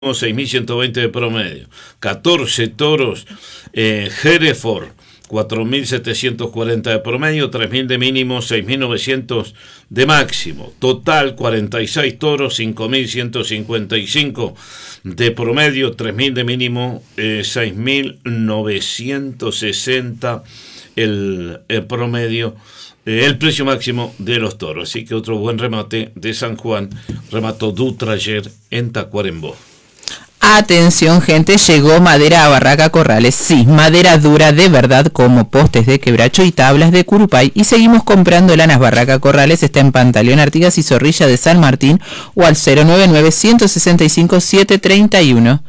6.120 de promedio, 14 toros Hereford, 4.740 de promedio, 3.000 de mínimo, 6.900 de máximo. Total, 46 toros, 5.155 de promedio, 3.000 de mínimo, 6.960 el promedio, el precio máximo de los toros. Así que otro buen remate de San Juan, remató Dutra ayer en Tacuarembó. Atención, gente, llegó madera a Barraca Corrales. Sí, madera dura de verdad, como postes de quebracho y tablas de curupay. Y seguimos comprando lanas. Barraca Corrales está en Pantaleón Artigas y Zorrilla de San Martín, o al 099-165-731.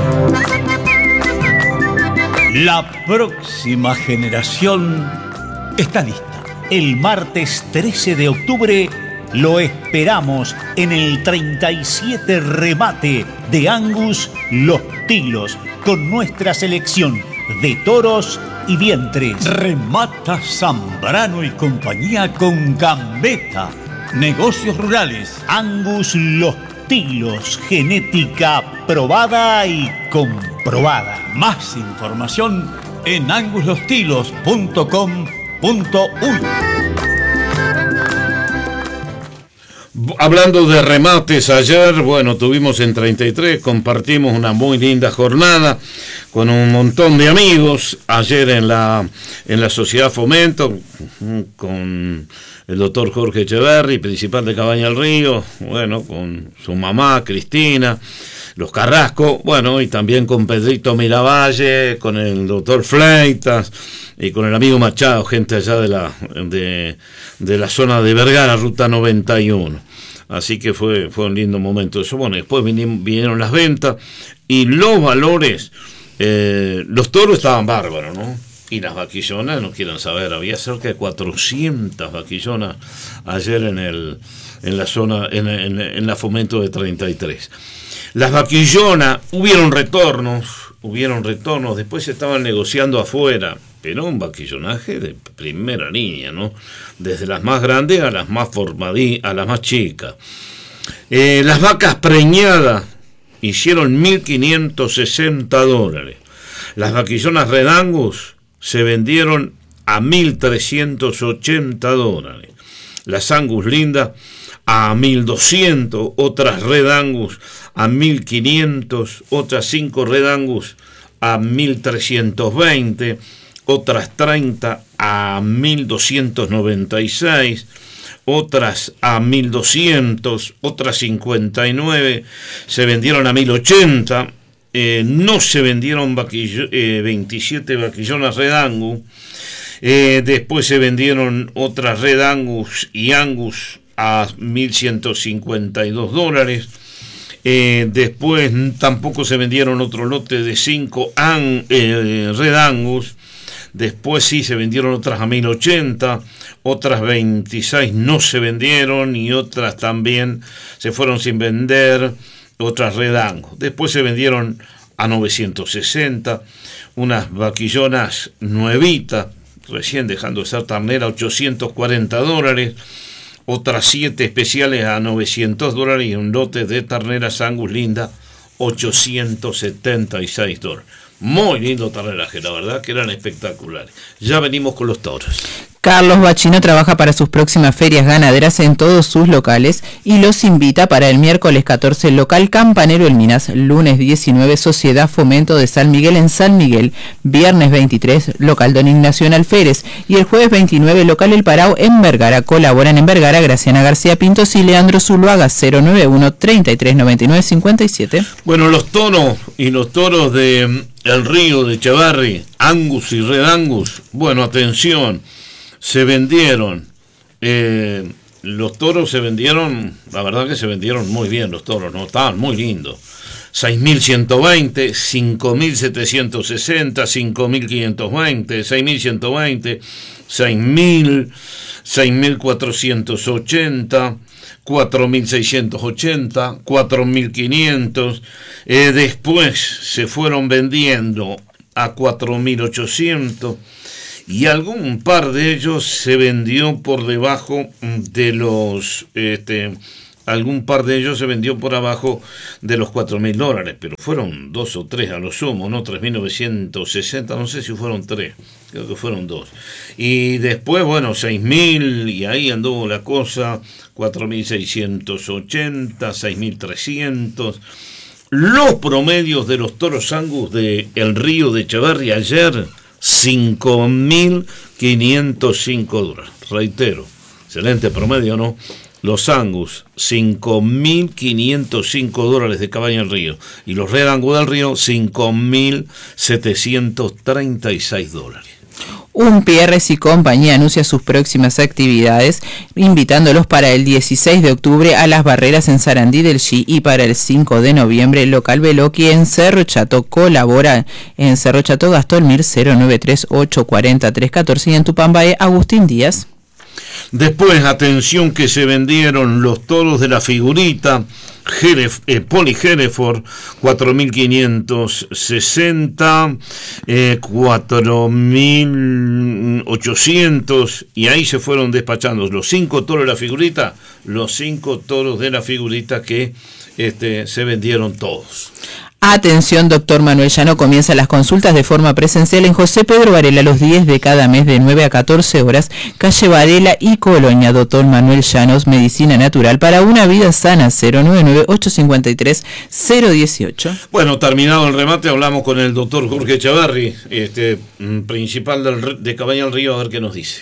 La próxima generación está lista. El martes 13 de octubre lo esperamos en el 37 remate de Angus Los Tilos, con nuestra selección de toros y vientres. Remata Zambrano y compañía con Gambetta. Negocios rurales. Angus Los Tilos, genética probada y comprobada. Más información en anguslostilos.com.uy. Hablando de remates, ayer, bueno, tuvimos en 33, compartimos una muy linda jornada con un montón de amigos, ayer en la Sociedad Fomento, con el doctor Jorge Echeverri, principal de Cabaña del Río, bueno, con su mamá, Cristina, los Carrasco, bueno, y también con Pedrito Miravalle, con el doctor Fleitas, y con el amigo Machado, gente allá de la zona de Vergara, ruta 91. Así que fue un lindo momento eso. Bueno, después vinieron las ventas y los valores. Los toros estaban bárbaros, ¿no? Y las vaquillonas, no quieren saber, había cerca de 400 vaquillonas ayer en la zona, en la Fomento de 33. Las vaquillonas, hubieron retornos, después se estaban negociando afuera, pero un vaquillonaje de primera línea, ¿no? Desde las más grandes a las más a las más chicas. Las vacas preñadas hicieron $1.560. Las vaquillonas Red Angus se vendieron a $1.380. Las Angus lindas a 1.200, otras Red Angus a 1.500, otras 5 Red Angus a 1.320, otras 30 a 1.296, otras a 1.200, otras 59 se vendieron a 1.080, no se vendieron 27 vaquillonas Red Angus, después se vendieron otras Red Angus y Angus a $1.152. Después tampoco se vendieron otro lote de 5 Red Angus. Después sí se vendieron otras a 1.080, otras 26 no se vendieron y otras también se fueron sin vender, otras Red Angus. Después se vendieron a 960, unas vaquillonas nuevitas, recién dejando de ser ternera, $840, otras 7 especiales a $900 y un lote de terneras Angus linda, $876. Muy lindo terneraje, la verdad que eran espectaculares. Ya venimos con los toros. Carlos Bachino trabaja para sus próximas ferias ganaderas en todos sus locales y los invita para el miércoles 14 local Campanero El Minas, lunes 19 Sociedad Fomento de San Miguel en San Miguel, viernes 23 local Don Ignacio en Alférez y el jueves 29 local El Parao en Vergara. Colaboran en Vergara Graciana García Pintos y Leandro Zuluaga. 091-3399-57. Bueno, los toros y los toros de El Río, de Echeverri, Angus y Red Angus, bueno, atención, se vendieron, los toros se vendieron, la verdad que se vendieron muy bien los toros, ¿no? Estaban muy lindos. 6.120, 5.760, 5.520, 6.120, 6.000, 6.480, 4.680, 4.500, después se fueron vendiendo a 4.800 y algún par de ellos se vendió por debajo de los algún par de ellos se vendió por abajo de los $4.000, pero fueron 2 o 3 a lo sumo, ¿no? 3.960, no sé si fueron 3, creo que fueron 2. Y después, bueno, 6.000, y ahí anduvo la cosa, 4.680, 6.300. Los promedios de los toros Angus de El Río de Echeverri ayer, $5.505. Reitero, excelente promedio, ¿no? Los Angus, $5.505 de Cabaña del Río. Y los Red Angus del Río, $5.736. Un Pierres y compañía anuncia sus próximas actividades, invitándolos para el 16 de octubre a las barreras en Sarandí del Chi y para el 5 de noviembre el local Veloqui en Cerro Chato. Colabora en Cerro Chato Gastón Mir 093-840-314 y en Tupambaé Agustín Díaz. Después, atención que se vendieron los toros de la figurita, Poli Hereford, 4.560, 4.800, y ahí se fueron despachando los 5 toros de la figurita, que se vendieron todos. Atención, doctor Manuel Llano, comienza las consultas de forma presencial en José Pedro Varela los 10 de cada mes de 9 a 14 horas, calle Varela y Colonia. Doctor Manuel Llanos, medicina natural para una vida sana, 099-853-018. Bueno, terminado el remate, hablamos con el doctor Jorge Echeverri, principal de Cabaña del Río, a ver qué nos dice.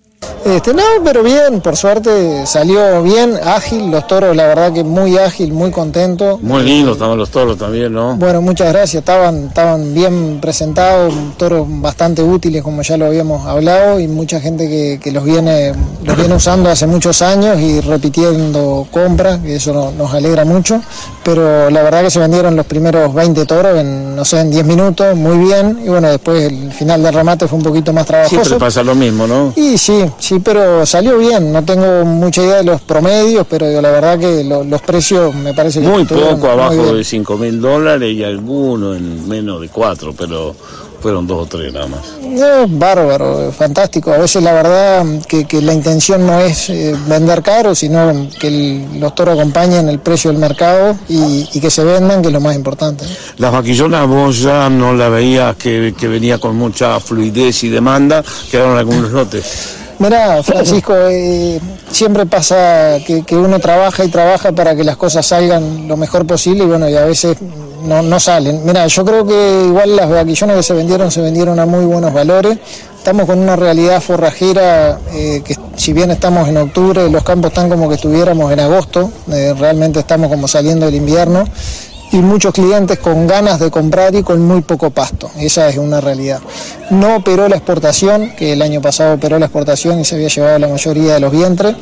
No, pero bien, por suerte salió bien, ágil, los toros la verdad que muy ágil, muy contento. Muy lindos estaban los toros también, ¿no? Bueno, muchas gracias, estaban bien presentados, toros bastante útiles como ya lo habíamos hablado y mucha gente que los viene usando hace muchos años y repitiendo compras, que eso nos alegra mucho, pero la verdad que se vendieron los primeros 20 toros en 10 minutos, muy bien, y bueno, después el final del remate fue un poquito más trabajoso. Siempre pasa lo mismo, ¿no? Y sí, pero salió bien, no tengo mucha idea de los promedios, pero la verdad que los precios me parece que muy poco abajo de $5.000 y algunos en menos de 4, pero fueron 2 o 3 nada más. Bárbaro, fantástico. A veces la verdad que la intención no es vender caro, sino que los toros acompañen el precio del mercado y que se vendan, que es lo más importante. Las vaquillonas vos ya no la veías que venía con mucha fluidez y demanda, quedaron algunos lotes. Mirá, Francisco, siempre pasa que uno trabaja para que las cosas salgan lo mejor posible y bueno, y a veces no salen. Mirá, yo creo que igual las vaquillonas que se vendieron a muy buenos valores. Estamos con una realidad forrajera que si bien estamos en octubre, los campos están como que estuviéramos en agosto, realmente estamos como saliendo del invierno. Y muchos clientes con ganas de comprar y con muy poco pasto. Esa es una realidad. No operó la exportación, que el año pasado operó la exportación y se había llevado la mayoría de los vientres.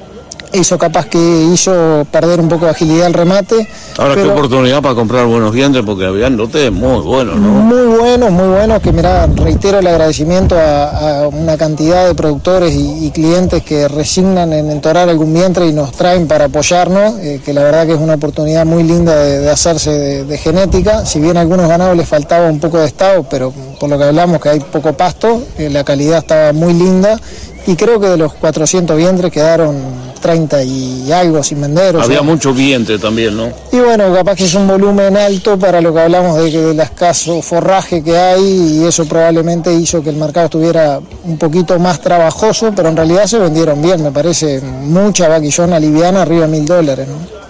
Eso capaz que hizo perder un poco de agilidad el remate. Ahora qué oportunidad para comprar buenos vientres, porque habían lotes muy buenos, ¿no? Muy buenos, que mirá, reitero el agradecimiento a una cantidad de productores y clientes que resignan en entorar algún vientre y nos traen para apoyarnos, que la verdad que es una oportunidad muy linda de hacerse de genética. Si bien a algunos ganados les faltaba un poco de estado, pero por lo que hablamos que hay poco pasto, la calidad estaba muy linda. Y creo que de los 400 vientres quedaron 30 y algo sin vender. Había mucho vientre también, ¿no? Y bueno, capaz que es un volumen alto para lo que hablamos del escaso forraje que hay y eso probablemente hizo que el mercado estuviera un poquito más trabajoso, pero en realidad se vendieron bien, me parece mucha vaquillona liviana arriba de $1.000, ¿no?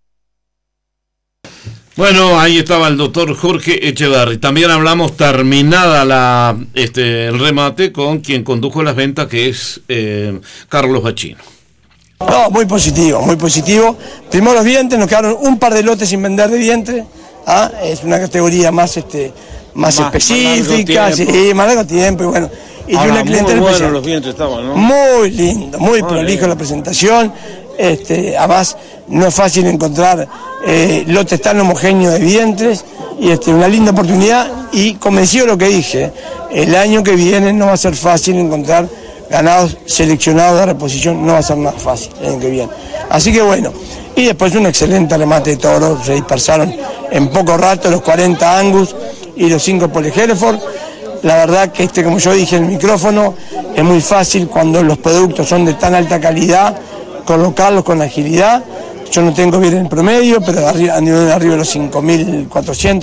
Bueno, ahí estaba el doctor Jorge Echeverri. También hablamos, terminada el remate, con quien condujo las ventas, que es Carlos Bachino. No, muy positivo. Primero los vientres, nos quedaron un par de lotes sin vender de vientre. Es una categoría más específica, más largo tiempo y bueno. Y una clientela muy bueno los vientres estaban, ¿no? Muy lindo, muy prolijo la presentación. Además no es fácil encontrar lotes tan homogéneos de vientres y una linda oportunidad y convencido de lo que dije, el año que viene no va a ser fácil encontrar ganados seleccionados de reposición, no va a ser nada fácil el año que viene, así que bueno, y después un excelente remate de toros, se dispersaron en poco rato los 40 Angus y los 5 Poli Hereford. La verdad que como yo dije en el micrófono, es muy fácil cuando los productos son de tan alta calidad colocarlos con agilidad. yo no tengo bien el promedio, pero arriba de los 5.400.